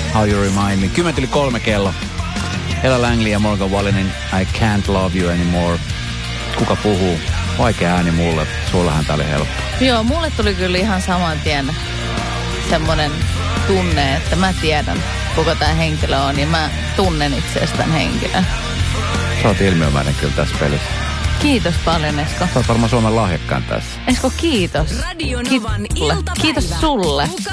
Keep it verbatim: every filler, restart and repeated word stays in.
How You Remind Me. Kymmentä yli kolme kello. Ella Langley ja Morgan Wallenin I Can't Love You Anymore. Kuka puhuu? Vaikea ääni mulle. Sullahan tää oli helppo. Joo, mulle tuli kyllä ihan saman tien semmonen tunne, että mä tiedän, kuka tää henkilö on, ja mä tunnen itse asiassa tämän henkilön. Sä oot ilmiömäinen kyllä tässä pelissä. Kiitos paljon, Esko. Sä oot varmaan Suomen lahjakkaan tässä. Esko, kiitos. Radio Novan iltapäivä. Kiitos sulle.